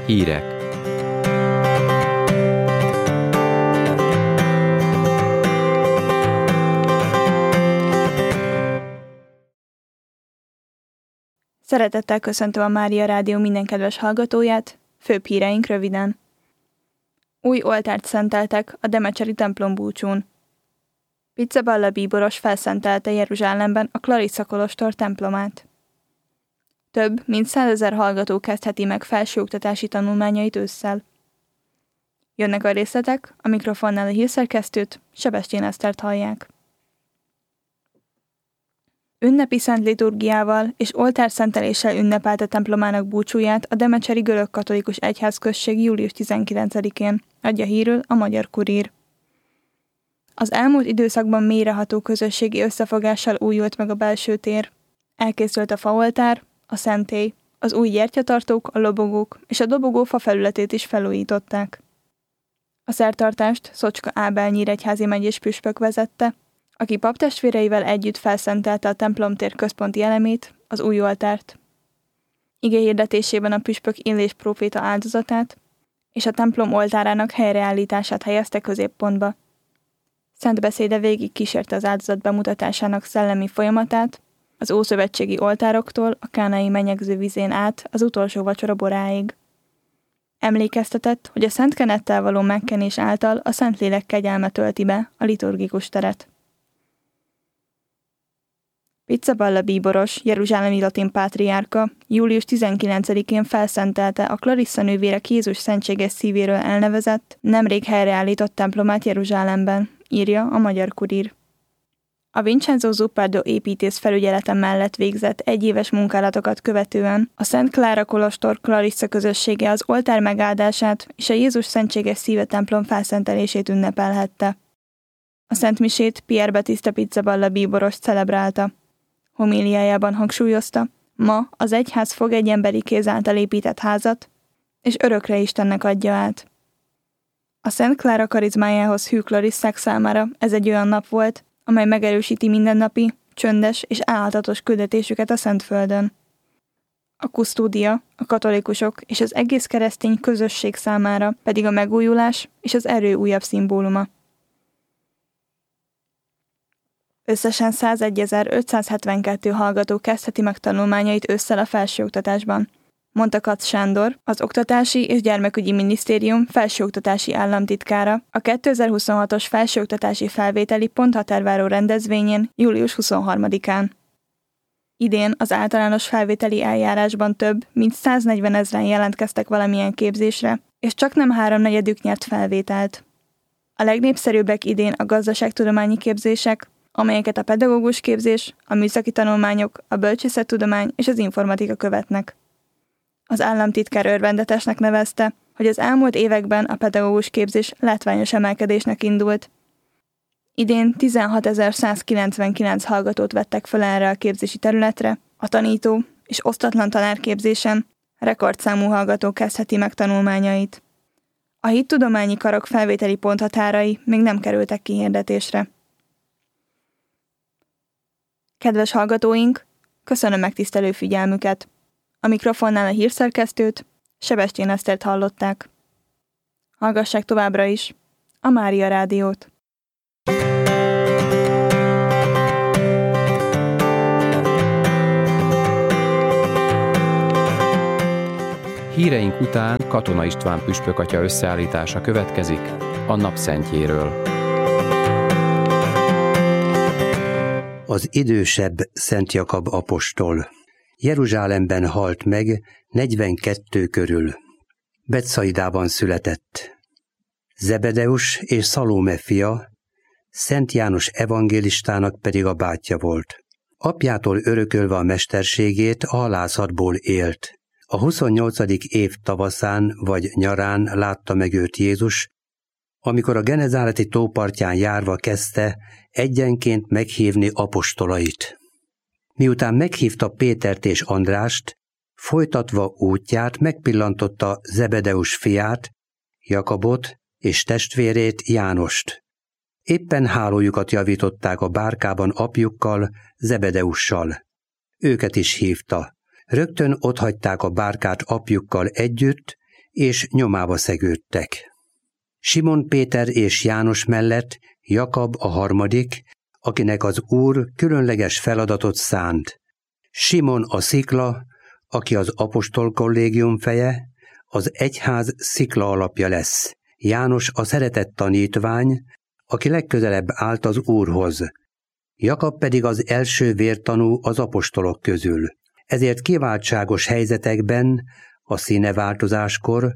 Hírek. Szeretettel köszöntöm a Mária Rádió minden kedves hallgatóját, főbb híreink röviden. Új oltárt szenteltek a Demecseri templom búcsún. Pizzaballa bíboros felszentelte Jeruzsálemben a Clarissa kolostor templomát. Több mint 100 000 hallgató kezdheti meg felsőoktatási tanulmányait ősszel. Jönnek a részletek, a mikrofonnál a hírszerkesztőt, Sebestyén Esztert hallják. Ünnepi szent liturgiával és oltárszenteléssel ünnepelte templomának búcsúját a Demecseri görög-katolikus egyházközség július 19-én, adja hírül a Magyar Kurír. Az elmúlt időszakban mélyreható közösségi összefogással újult meg a belső tér. Elkészült a faoltár, a szentély, az új gyertyatartók, a lobogók és a dobogó fafelületét is felújították. A szertartást Szocska Ábel nyíregyházi megyés püspök vezette, aki paptestvéreivel együtt felszentelte a templomtér központi elemét, az új oltárt. Igehirdetésében a püspök Illés próféta áldozatát és a templom oltárának helyreállítását helyezte középpontba. Szent beszéde végig kísérte az áldozat bemutatásának szellemi folyamatát, az ószövetségi oltároktól a kánai menyegző vizén át az utolsó vacsora boráig. Emlékeztetett, hogy a szent kenettel való megkenés által a Szentlélek kegyelme tölti be a liturgikus teret. Pizzaballa bíboros, jeruzsálemi latin pátriárka július 19-én felszentelte a Clarissa nővérek Jézus szentséges szívéről elnevezett, nemrég helyreállított templomát Jeruzsálemben, írja a Magyar Kurír. A Vincenzo Zuppardo építész felügyelete mellett végzett egyéves munkálatokat követően a Szent Klára kolostor Clarissa közössége az oltár megáldását és a Jézus szentséges szíve templom felszentelését ünnepelhette. A szentmisét Pierre Battista Pizzaballa bíboros celebrálta. Homíliájában hangsúlyozta, ma az egyház fog egy emberi kéz által épített házat, és örökre Istennek adja át. A Szent Klára karizmájához hű Clarissák számára ez egy olyan nap volt, amely megerősíti mindennapi, csöndes és álhatatos küldetésüket a Szentföldön. A kusztódia, a katolikusok és az egész keresztény közösség számára pedig a megújulás és az erő újabb szimbóluma. Összesen 101.572 hallgató kezdheti meg tanulmányait ősszel a felsőoktatásban, mondta Katz Sándor, az Oktatási és Gyermekügyi Minisztérium felsőoktatási államtitkára a 2026-os felsőoktatási felvételi ponthatárváró rendezvényén július 23-án. Idén az általános felvételi eljárásban több mint 140 000 jelentkeztek valamilyen képzésre, és csaknem 3/4 nyert felvételt. A legnépszerűbbek idén a gazdaságtudományi képzések, amelyeket a pedagógus képzés, a műszaki tanulmányok, a bölcsészettudomány és az informatika követnek. Az államtitkár örvendetesnek nevezte, hogy az elmúlt években a pedagógus képzés látványos emelkedésnek indult. Idén 16.199 hallgatót vettek fel erre a képzési területre, a tanító és osztatlan tanárképzésen rekordszámú hallgató kezdheti meg tanulmányait. A hittudományi karok felvételi ponthatárai még nem kerültek kihirdetésre. Kedves hallgatóink, köszönöm megtisztelő figyelmüket! A mikrofonnál a hírszerkesztőt, Sebestyén Esztert hallották. Hallgassák továbbra is a Mária Rádiót. Híreink után Katona István püspökatya összeállítása következik a napszentjéről. Az idősebb Szent Jakab apostol. Jeruzsálemben halt meg 42 körül. Betszaidában született. Zebedeus és Szalóme fia, Szent János evangélistának pedig a bátyja volt. Apjától örökölve a mesterségét a halászatból élt. A 28. év tavaszán vagy nyarán látta meg őt Jézus, amikor a Genezáreti tópartján járva kezdte egyenként meghívni apostolait. Miután meghívta Pétert és Andrást, folytatva útját megpillantotta Zebedeus fiát, Jakabot és testvérét Jánost. Éppen hálójukat javították a bárkában apjukkal, Zebedeussal. Őket is hívta. Rögtön otthagyták a bárkát apjukkal együtt, és nyomába szegődtek. Simon Péter és János mellett Jakab a harmadik, akinek az Úr különleges feladatot szánt. Simon a szikla, aki az apostol kollégium feje, az egyház szikla alapja lesz. János a szeretett tanítvány, aki legközelebb állt az Úrhoz. Jakab pedig az első vértanú az apostolok közül. Ezért kiváltságos helyzetekben, a színeváltozáskor,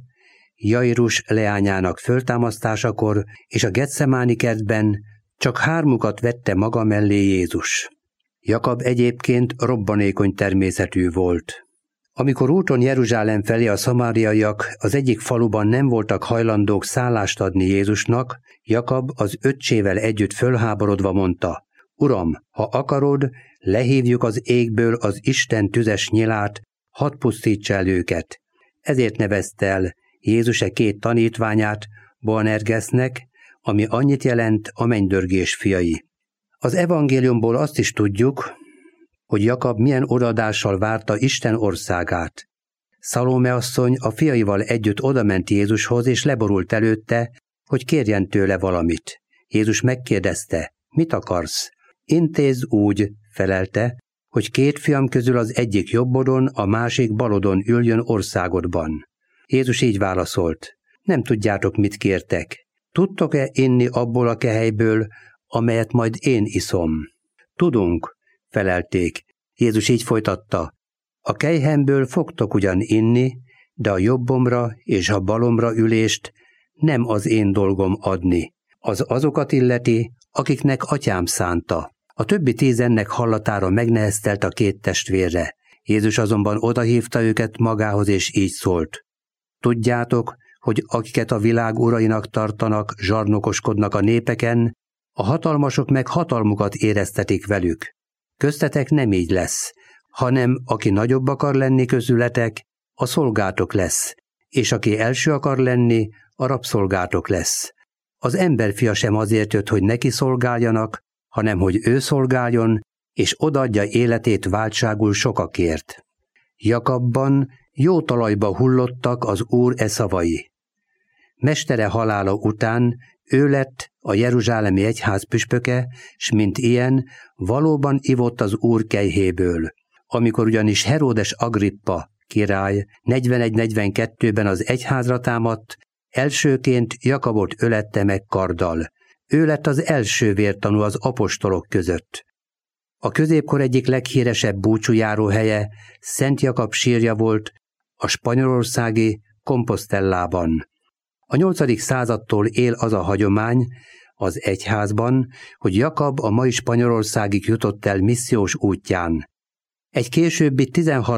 Jairus leányának föltámasztásakor és a Getsemáni kertben csak hármukat vette maga mellé Jézus. Jakab egyébként robbanékony természetű volt. Amikor úton Jeruzsálem felé a szamáriaiak az egyik faluban nem voltak hajlandók szállást adni Jézusnak, Jakab az öccsével együtt fölháborodva mondta: Uram, ha akarod, lehívjuk az égből az Isten tüzes nyilát, hadd pusztítsa el őket. Ezért nevezte el Jézus két tanítványát Boanergesznek, ami annyit jelent a mennydörgés fiai. Az evangéliumból azt is tudjuk, hogy Jakab milyen odaadással várta Isten országát. Szalóme asszony a fiaival együtt odament Jézushoz, és leborult előtte, hogy kérjen tőle valamit. Jézus megkérdezte: mit akarsz? Intézz úgy, felelte, hogy 2 fiam közül az egyik jobbodon, a másik balodon üljön országodban. Jézus így válaszolt: nem tudjátok, mit kértek. Tudtok-e inni abból a kehelyből, amelyet majd én iszom? Tudunk, felelték. Jézus így folytatta: a kelyhemből fogtok ugyan inni, de a jobbomra és a balomra ülést nem az én dolgom adni. Az azokat illeti, akiknek atyám szánta. A többi 10 ennek hallatára megneheztelt a 2 testvérre. Jézus azonban odahívta őket magához, és így szólt: tudjátok, hogy akiket a világ urainak tartanak, zsarnokoskodnak a népeken, a hatalmasok meg hatalmukat éreztetik velük. Köztetek nem így lesz, hanem aki nagyobb akar lenni közületek, a szolgátok lesz, és aki első akar lenni, a rabszolgátok lesz. Az emberfia sem azért jött, hogy neki szolgáljanak, hanem hogy ő szolgáljon, és odaadja életét váltságul sokakért. Jakabban jó talajba hullottak az Úr szavai. Mestere halála után ő lett a jeruzsálemi egyház püspöke, s mint ilyen valóban ivott az Úr kelyhéből. Amikor ugyanis Heródes Agrippa király 41-42-ben az egyházra támadt, elsőként Jakabot ölette meg karddal. Ő lett az első vértanú az apostolok között. A középkor egyik leghíresebb búcsújáróhelye Szent Jakab sírja volt a spanyolországi Compostellában. A 8. századtól él az a hagyomány az egyházban, hogy Jakab a mai Spanyolországig jutott el missziós útján. Egy későbbi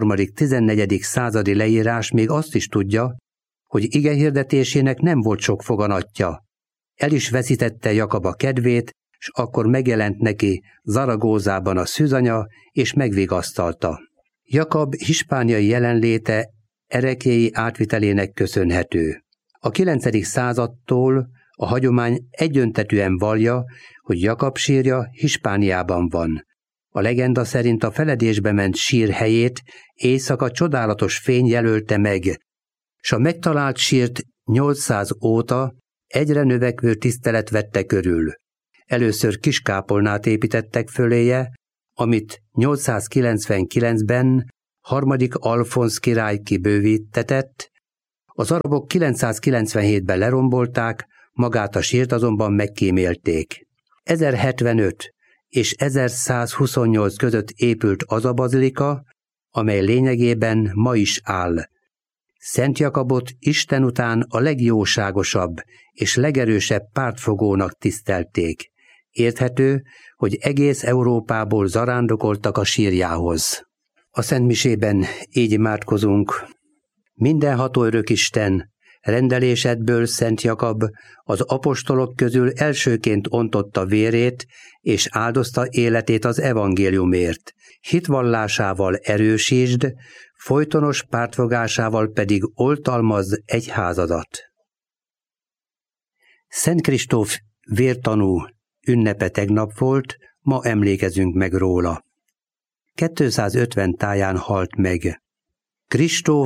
13.-14. századi leírás még azt is tudja, hogy igehirdetésének nem volt sok foganatja. El is veszítette Jakab a kedvét, s akkor megjelent neki Zaragózában a szűzanya, és megvigasztalta. Jakab hispániai jelenléte erekéi átvitelének köszönhető. A 9. századtól a hagyomány egyöntetűen vallja, hogy Jakab sírja Hispániában van. A legenda szerint a feledésbe ment sír helyét éjszaka csodálatos fény jelölte meg, s a megtalált sírt 800 óta egyre növekvő tisztelet vette körül. Először kiskápolnát építettek föléje, amit 899-ben 3. Alfonz király kibővítetett, az arabok 997-ben lerombolták, magát a sírt azonban megkímélték. 1075 és 1128 között épült az a bazilika, amely lényegében ma is áll. Szent Jakabot Isten után a legjóságosabb és legerősebb pártfogónak tisztelték. Érthető, hogy egész Európából zarándokoltak a sírjához. A szentmisében így imádkozunk: mindenható örökisten, rendelésedből Szent Jakab az apostolok közül elsőként ontotta vérét, és áldozta életét az evangéliumért. Hitvallásával erősítsd, folytonos pártfogásával pedig oltalmazd egyházadat. Szent Kristóf vértanú ünnepe tegnap volt, ma emlékezünk meg róla. 250 táján halt meg. Kristóf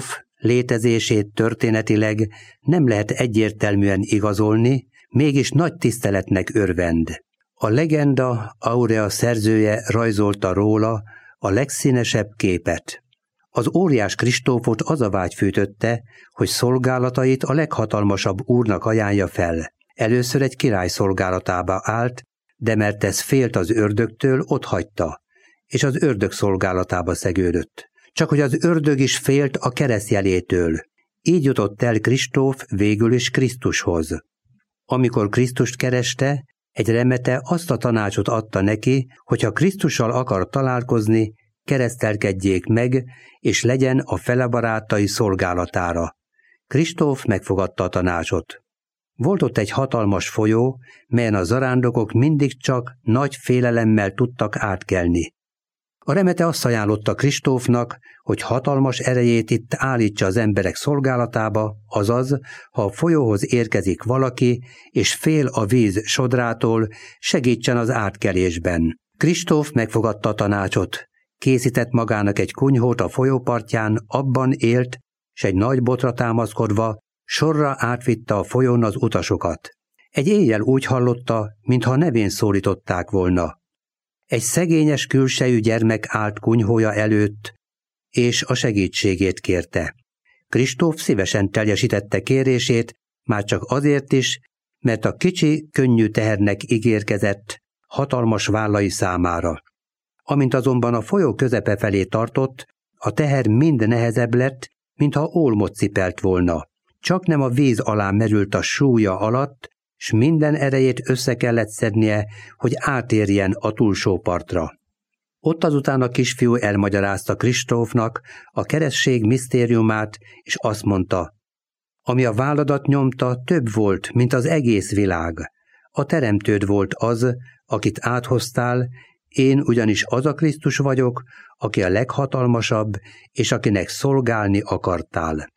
Létezését történetileg nem lehet egyértelműen igazolni, mégis nagy tiszteletnek örvend. A legenda Aurea szerzője rajzolta róla a legszínesebb képet. Az óriás Kristófot az a vágy fűtötte, hogy szolgálatait a leghatalmasabb úrnak ajánlja fel. Először egy király szolgálatába állt, de mert ez félt az ördögtől, otthagyta, és az ördög szolgálatába szegődött. Csak hogy az ördög is félt a keresztjelétől. Így jutott el Kristóf végül is Krisztushoz. Amikor Krisztust kereste, egy remete azt a tanácsot adta neki, hogy ha Krisztussal akar találkozni, keresztelkedjék meg, és legyen a fele barátai szolgálatára. Kristóf megfogadta a tanácsot. Volt ott egy hatalmas folyó, melyen a zarándokok mindig csak nagy félelemmel tudtak átkelni. A remete azt ajánlotta Kristófnak, hogy hatalmas erejét itt állítsa az emberek szolgálatába, azaz, ha a folyóhoz érkezik valaki, és fél a víz sodrától, segítsen az átkelésben. Kristóf megfogadta a tanácsot. Készített magának egy kunyhót a folyópartján, abban élt, s egy nagy botra támaszkodva sorra átvitte a folyón az utasokat. Egy éjjel úgy hallotta, mintha nevén szólították volna. Egy szegényes külsejű gyermek állt kunyhója előtt, és a segítségét kérte. Kristóf szívesen teljesítette kérését, már csak azért is, mert a kicsi, könnyű tehernek ígérkezett, hatalmas vállai számára. Amint azonban a folyó közepe felé tartott, a teher mind nehezebb lett, mintha ólmot cipelt volna. Csaknem a víz alá merült a súlya alatt, s minden erejét össze kellett szednie, hogy átérjen a túlsó partra. Ott azután a kisfiú elmagyarázta Kristófnak a keresztség misztériumát, és azt mondta, ami a válladat nyomta, több volt, mint az egész világ. A teremtőd volt az, akit áthoztál, én ugyanis az a Krisztus vagyok, aki a leghatalmasabb, és akinek szolgálni akartál.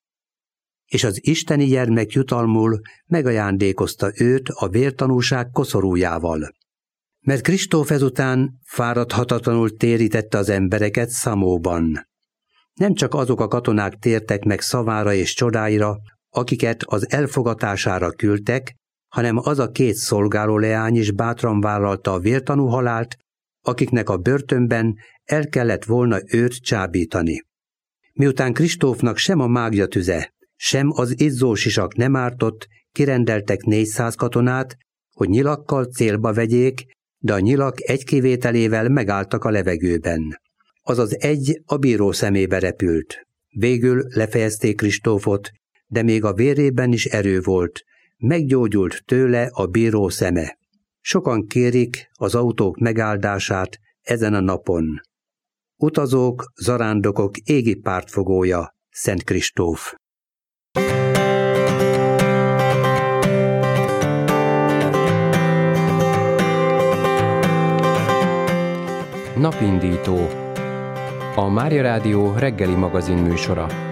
És az isteni gyermek jutalmul megajándékozta őt a vértanúság koszorújával. Mert Kristóf ezután fáradhatatlanul térítette az embereket Szamóban. Nem csak azok a katonák tértek meg szavára és csodáira, akiket az elfogatására küldtek, hanem az a 2 szolgáló leány is bátran vállalta a vértanú halált, akiknek a börtönben el kellett volna őt csábítani. Miután Kristófnak sem a mágja tüze, sem az izzó sisak nem ártott, kirendeltek 400 katonát, hogy nyilakkal célba vegyék, de a nyilak egy kivételével megálltak a levegőben. Azaz egy a bíró szemébe repült. Végül lefejezték Kristófot, de még a vérében is erő volt. Meggyógyult tőle a bíró szeme. Sokan kérik az autók megáldását ezen a napon. Utazók, zarándokok égi pártfogója, Szent Kristóf. Napindító. A Mária Rádió reggeli magazin műsora.